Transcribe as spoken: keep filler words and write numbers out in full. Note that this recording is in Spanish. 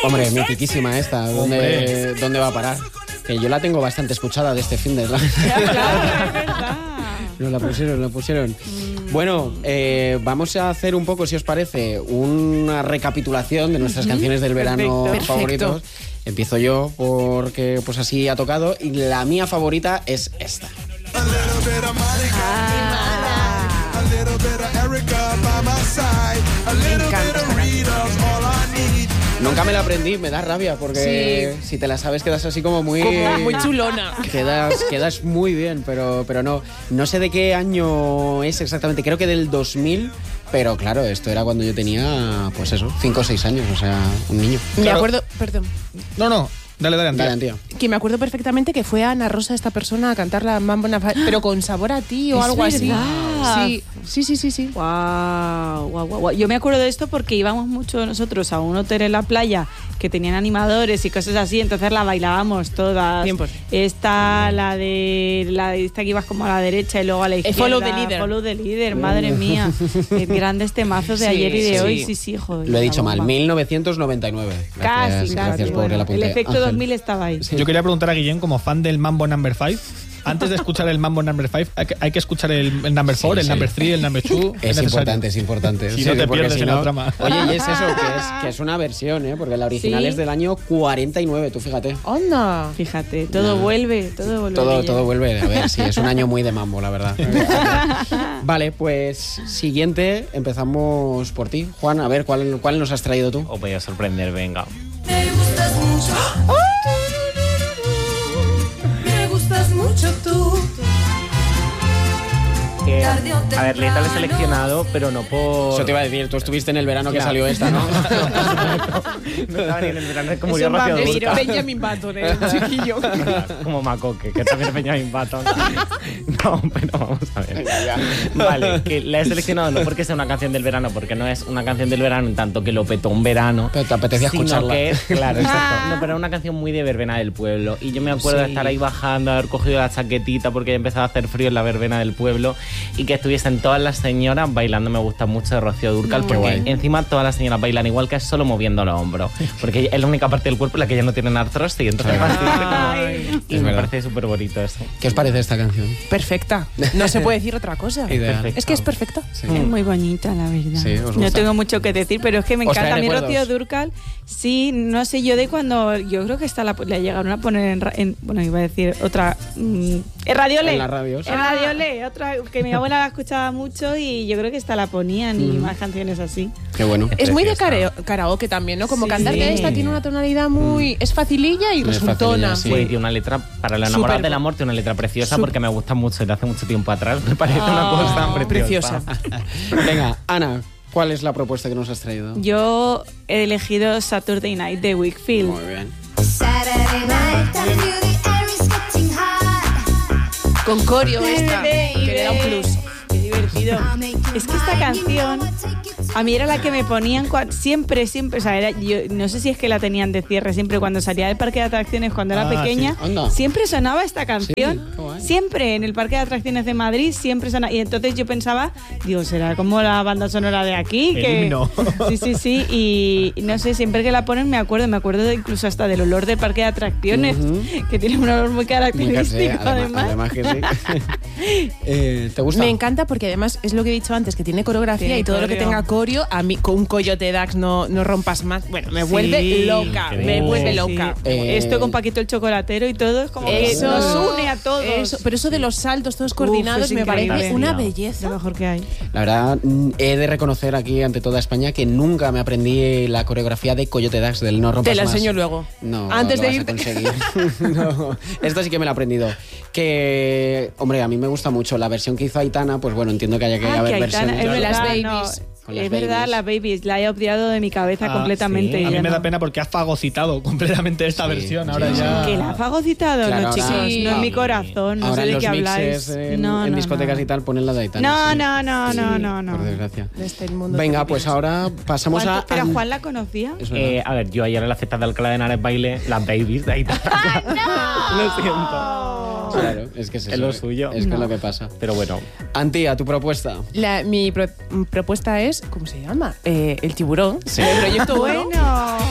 Hombre, mitiquísima esta. ¿Dónde, ¿Dónde va a parar? Que yo la tengo bastante escuchada de este fin de... Claro, es verdad. Nos la pusieron, la pusieron. Mm. Bueno, eh, vamos a hacer un poco, si os parece, una recapitulación de nuestras uh-huh. canciones del verano Perfecto. favoritos. Empiezo yo porque pues así ha tocado y la mía favorita es esta. Ah. Me encanta esta canción. Nunca me la aprendí, me da rabia porque sí. si te la sabes quedas así como muy... Como muy chulona. Quedas, quedas muy bien, pero, pero no. No sé de qué año es exactamente, creo que del dos mil, pero claro, esto era cuando yo tenía, pues eso, cinco o seis años, o sea, un niño. Me Claro. acuerdo, perdón, No, no, dale, dale, Antía. Dale, Antía. que me acuerdo perfectamente que fue Ana Rosa esta persona a cantar la Mambo Number Five, pero con sabor a ti o Es algo así. verdad. Sí, sí, sí, sí, sí. Guau, guau, guau, guau. Yo me acuerdo de esto porque íbamos mucho nosotros a un hotel en la playa que tenían animadores y cosas así, entonces la bailábamos todas. cien por ciento. Esta, la de la de esta que ibas como a la derecha y luego a la izquierda. Follow the leader. Follow the leader, madre mía. Qué grandes temazos de Sí, ayer y de sí. hoy, sí, sí, joder. Lo he la dicho mal, bomba. mil novecientos noventa y nueve. Gracias, Casi, casi. gracias por bueno, el apunte. el efecto Ángel. dos mil estaba ahí. Yo quería preguntar a Guillén, como fan del Mambo Number five, antes de escuchar el Mambo Number five, hay que, hay que escuchar el, el Number four, Sí, el sí. Number three, el Number two. Es importante, es importante. Si no te porque pierdes en la trama. Oye, y es eso, que es, que es una versión, ¿eh? Porque la original Sí. es del año cuarenta y nueve, tú fíjate. Onda. Fíjate, todo No. vuelve, todo vuelve. Todo, Guille. todo vuelve. A ver, sí, es un año muy de mambo, la verdad. Vale, pues siguiente, empezamos por ti. Juan, a ver, ¿cuál, cuál nos has traído tú? Os voy a sorprender, venga. Me gustas mucho. Me gustas mucho tú. Que, Tarde o a ver, Leta lo he temprano. seleccionado, pero no por... Eso te iba a decir, tú estuviste en el verano que Claro. salió esta, ¿no? No estaba ni en el verano, es como murió Eso va Rocío a Dúrcal. Benjamin Button, el chiquillo. Como Macoque, que también es Benjamin Button. No, pero vamos a ver. Vale, que la he seleccionado no porque sea una canción del verano, porque no es una canción del verano en tanto que lo petó un verano. Pero te apetecía sino escucharla. que es- claro, exacto. No, pero era una canción muy de verbena del pueblo. Y yo me acuerdo de Sí. estar ahí bajando, haber cogido la chaquetita porque ya empezaba a hacer frío en la verbena del pueblo y que estuviesen todas las señoras bailando. Me gusta mucho de Rocío Dúrcal Qué porque guay. encima todas las señoras bailan igual, que es solo moviendo los hombros. Porque es la única parte del cuerpo en la que ya no tienen artrosis y entonces Claro. Ay. y Es me verdad. parece súper bonito eso. ¿Qué os parece esta canción? Perfecta. No se puede decir otra cosa. Ideal. Perfecto. Es que es perfecta. Sí. Es muy bonita, la verdad. Sí, ¿os no gusta? tengo mucho que decir, pero es que me ¿Os trae encanta. A mí recuerdos? Rocío Dúrcal, sí, no sé, yo de cuando... Yo creo que esta la, la llegaron a poner en, ra- en... Bueno, iba a decir otra... Mm, en Radiole. En las radios. En Radiole, otra que mi abuela la escuchaba mucho y yo creo que esta la ponían y más canciones así. Qué bueno. Es muy de Preciosa. karao- karaoke también, ¿no? Como Sí, cantar sí. que esta tiene una tonalidad muy... Es facililla y Es resultona. facililla, sí. Pues tiene una letra, para la enamorada Súper del bu- amor, tiene una letra preciosa Sup- porque me gusta mucho desde hace mucho tiempo atrás. Me parece una Ah, cosa preciosa. preciosa. Venga, Ana, ¿cuál es la propuesta que nos has traído? Yo he elegido Saturday Night de Wakefield. Muy bien. Saturday night, I feel the air is getting hot. Con coreo esta, que le da un plus. Qué divertido. Es que esta canción a mí era la que me ponían cua- siempre, siempre, o sea, era, yo no sé si es que la tenían de cierre siempre cuando salía del parque de atracciones cuando era Ah, pequeña, sí. Anda. siempre sonaba esta canción, Sí, qué guay. siempre en el parque de atracciones de Madrid, siempre sonaba, y entonces yo pensaba, digo, será como la banda sonora de aquí, El que himno. sí, sí, sí, y, y no sé, siempre que la ponen me acuerdo, me acuerdo de incluso hasta del olor del parque de atracciones, Ujú. que tiene un olor muy Muy característico, casera, además, además. además que sí. Eh, ¿Te gusta? Me encanta porque además es lo que he dicho antes, que tiene coreografía Tiene y todo lo que coreo. tenga coreo, a mí con un coyote Dax no, no rompas más. Bueno, me vuelve Sí, loca, me increíble. vuelve Sí, loca. sí. Eh, Esto con Paquito el chocolatero y todo es como que Eso nos une a todos. Eso, pero eso de los saltos todos Uf, coordinados es me increíble. parece una Lo Lo belleza. mejor que hay. La verdad, mm, he de reconocer aquí ante toda España que nunca me aprendí la coreografía de Coyote Dax del No Rompas Te la Más. enseño luego. No, Antes lo de vas a irte. conseguir. No, esto sí que me lo he aprendido. Que, hombre, a mí me gusta mucho la versión que hizo Aitana, pues bueno, entiendo que haya que Ah, haber que Aitana, versiones. es verdad, Las no, babies. Con las es verdad, babies. las babies, la he obviado de mi cabeza Ah, completamente. sí. A mí ya me no. da pena porque ha fagocitado completamente esta Sí, versión. sí, Ahora sí. ya. Que la ha fagocitado, Claro, no, ahora- chicos, Sí. no en mi corazón, no Ahora sé en de los qué mixes habláis. en, no, en no, discotecas no. y tal ponen la de Aitana. No, sí. no, no, Sí, no, no, no. Por desgracia. Desde el mundo Venga, de pues ahora pasamos Juan- a... Pero An- Juan la conocía. Es verdad. Eh, a ver, yo ayer en la fiesta de Alcalá de Henares bailé las babies de Aitana. Lo siento. Claro, es que es, Es eso, lo suyo. Es que No. es lo que pasa. Pero bueno, Antía, tu propuesta. La- mi pro- propuesta es, ¿cómo se llama? Eh, el tiburón. Sí. El proyecto uno. Bueno.